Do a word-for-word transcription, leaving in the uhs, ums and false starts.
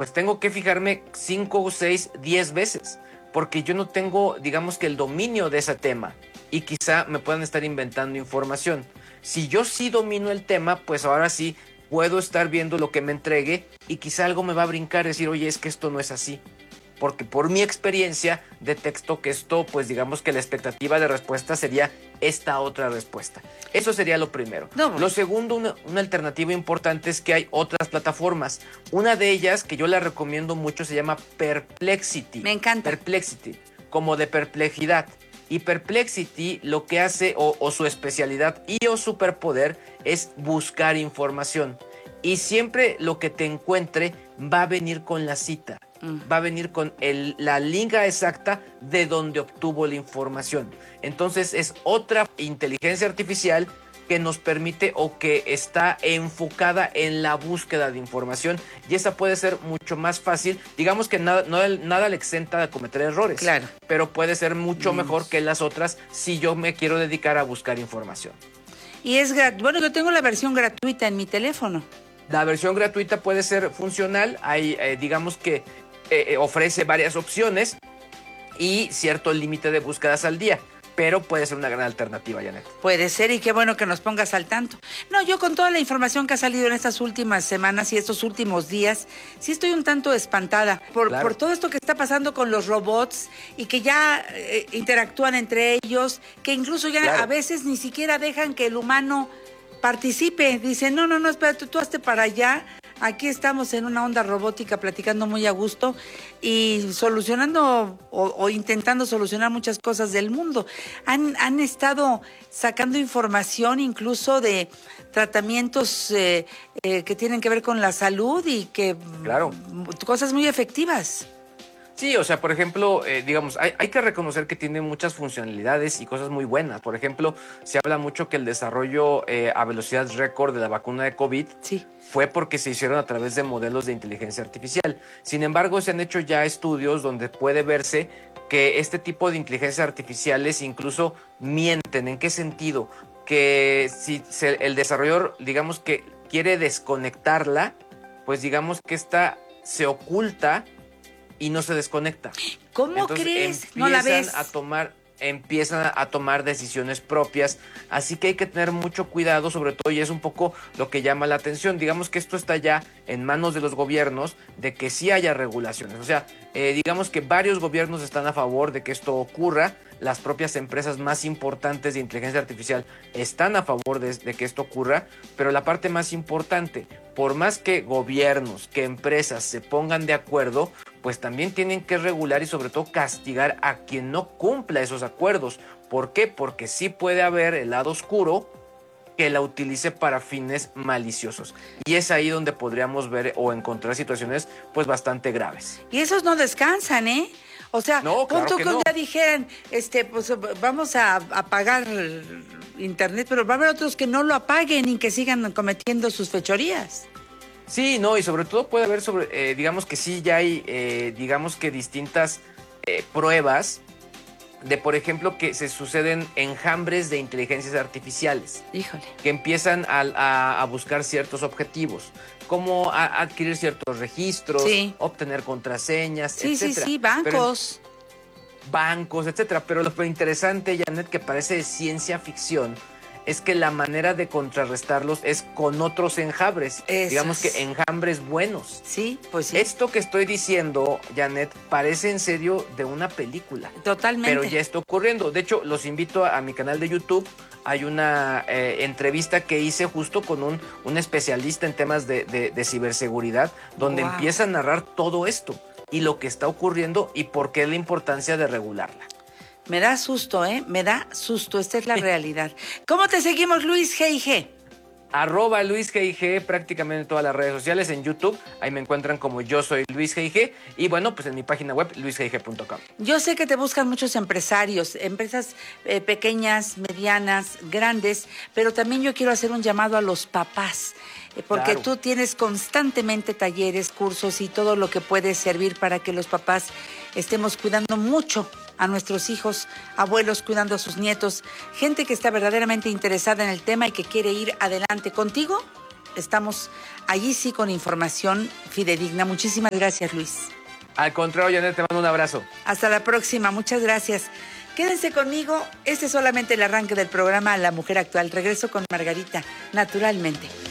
pues tengo que fijarme cinco, seis, diez veces, porque yo no tengo, digamos que el dominio de ese tema y quizá me puedan estar inventando información. Si yo sí domino el tema, pues ahora sí puedo estar viendo lo que me entregue y quizá algo me va a brincar y decir, oye, es que esto no es así. Porque por mi experiencia detecto que esto, pues digamos que la expectativa de respuesta sería esta otra respuesta. Eso sería lo primero. No. Lo segundo, una, una alternativa importante es que hay otras plataformas. Una de ellas, que yo la recomiendo mucho, se llama Perplexity. Me encanta. Perplexity, como de perplejidad. Y Perplexity lo que hace, o, o su especialidad y o superpoder, es buscar información. Y siempre lo que te encuentre va a venir con la cita. Va a venir con el, la liga exacta de donde obtuvo la información. Entonces es otra inteligencia artificial que nos permite o que está enfocada en la búsqueda de información, y esa puede ser mucho más fácil. Digamos que nada, no, nada le exenta de cometer errores, claro, pero puede ser mucho mejor que las otras si yo me quiero dedicar a buscar información. Y es bueno, yo tengo la versión gratuita en mi teléfono. La versión gratuita puede ser funcional. Hay, eh, digamos que Eh, ofrece varias opciones y cierto límite de búsquedas al día, pero puede ser una gran alternativa, Janet. Puede ser, y qué bueno que nos pongas al tanto. No, yo con toda la información que ha salido en estas últimas semanas y estos últimos días, sí estoy un tanto espantada por, claro. por todo esto que está pasando con los robots y que ya eh, interactúan entre ellos, que incluso ya claro. a veces ni siquiera dejan que el humano participe. Dicen, no, no, no, espérate, tú hazte para allá. Aquí estamos en una onda robótica platicando muy a gusto y solucionando o, o intentando solucionar muchas cosas del mundo. Han, han estado sacando información incluso de tratamientos eh, eh, que tienen que ver con la salud y que claro. cosas muy efectivas. Sí, o sea, por ejemplo, eh, digamos, hay, hay que reconocer que tiene muchas funcionalidades y cosas muy buenas. Por ejemplo, se habla mucho que el desarrollo eh, a velocidad récord de la vacuna de COVID sí. fue porque se hicieron a través de modelos de inteligencia artificial. Sin embargo, se han hecho ya estudios donde puede verse que este tipo de inteligencias artificiales incluso mienten. ¿En qué sentido? Que si se, el desarrollador, digamos que quiere desconectarla, pues digamos que esta se oculta y no se desconecta. ¿Cómo Entonces, crees? ¿No la ves? A tomar, empiezan a tomar decisiones propias, así que hay que tener mucho cuidado, sobre todo, y es un poco lo que llama la atención. Digamos que esto está ya en manos de los gobiernos, de que sí haya regulaciones. O sea, eh, digamos que varios gobiernos están a favor de que esto ocurra. Las propias empresas más importantes de inteligencia artificial están a favor de, de que esto ocurra, pero la parte más importante, por más que gobiernos, que empresas se pongan de acuerdo, pues también tienen que regular y sobre todo castigar a quien no cumpla esos acuerdos. ¿Por qué? Porque sí puede haber el lado oscuro que la utilice para fines maliciosos. Y es ahí donde podríamos ver o encontrar situaciones pues bastante graves. Y esos no descansan, ¿eh? O sea, no, claro punto que, que un no. día dijeran, este, pues vamos a apagar internet, pero va a haber otros que no lo apaguen y que sigan cometiendo sus fechorías. Sí, no, y sobre todo puede haber sobre, eh, digamos que sí, ya hay, eh, digamos que distintas eh, pruebas de, por ejemplo, que se suceden enjambres de inteligencias artificiales. Híjole. Que empiezan a, a, a buscar ciertos objetivos, como a, a adquirir ciertos registros, sí. obtener contraseñas, sí, etcétera. Sí, sí, bancos. Pero, bancos, etcétera. Pero lo interesante, Janet, que parece de ciencia ficción, es que la manera de contrarrestarlos es con otros enjambres. Eso digamos es. que enjambres buenos. Sí, pues sí. Esto que estoy diciendo, Janet, parece en serio de una película. Totalmente. Pero ya está ocurriendo. De hecho, los invito a, a mi canal de YouTube. Hay una eh, entrevista que hice justo con un, un especialista en temas de, de, de ciberseguridad, donde wow. empieza a narrar todo esto y lo que está ocurriendo y por qué es la importancia de regularla. Me da susto, ¿eh? Me da susto. Esta es la realidad. ¿Cómo te seguimos, Luis G I G? Arroba Luis G I G prácticamente en todas las redes sociales, en YouTube. Ahí me encuentran como yo soy Luis G I G. Y bueno, pues en mi página web, luis g i g punto com. Yo sé que te buscan muchos empresarios, empresas eh, pequeñas, medianas, grandes, pero también yo quiero hacer un llamado a los papás. Porque claro. tú tienes constantemente talleres, cursos y todo lo que puede servir para que los papás estemos cuidando mucho a nuestros hijos, abuelos cuidando a sus nietos, gente que está verdaderamente interesada en el tema y que quiere ir adelante. ¿Contigo? estamos allí sí con información fidedigna. Muchísimas gracias, Luis. Al contrario, Janet, te mando un abrazo. Hasta la próxima, muchas gracias. Quédense conmigo, este es solamente el arranque del programa La Mujer Actual. Regreso con Margarita, naturalmente.